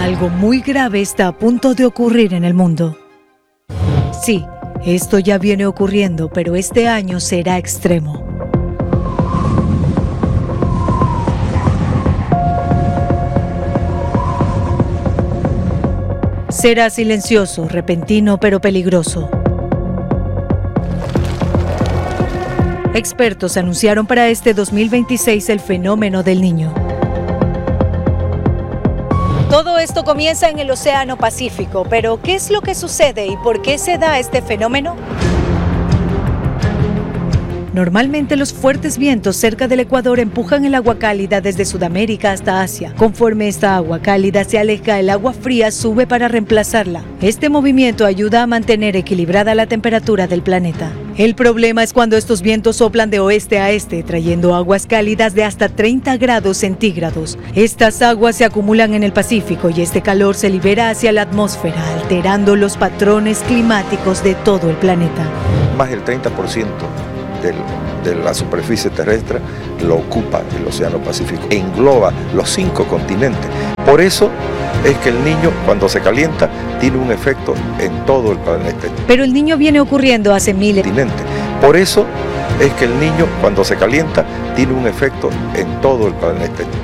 Algo muy grave está a punto de ocurrir en el mundo. Sí, esto ya viene ocurriendo, pero este año será extremo. Será silencioso, repentino, pero peligroso. Expertos anunciaron para este 2026 el fenómeno del Niño. Todo esto comienza en el Océano Pacífico, pero ¿qué es lo que sucede y por qué se da este fenómeno? Normalmente los fuertes vientos cerca del Ecuador empujan el agua cálida desde Sudamérica hasta Asia. Conforme esta agua cálida se aleja, el agua fría sube para reemplazarla. Este movimiento ayuda a mantener equilibrada la temperatura del planeta. El problema es cuando estos vientos soplan de oeste a este, trayendo aguas cálidas de hasta 30 grados centígrados. Estas aguas se acumulan en el Pacífico y este calor se libera hacia la atmósfera, alterando los patrones climáticos de todo el planeta. Más del 30% de la superficie terrestre lo ocupa el Océano Pacífico, engloba los 5 continentes. Por eso es que el Niño, cuando se calienta, tiene un efecto en todo el planeta. Pero el Niño viene ocurriendo hace miles. Por eso es que el Niño, cuando se calienta, tiene un efecto en todo el planeta.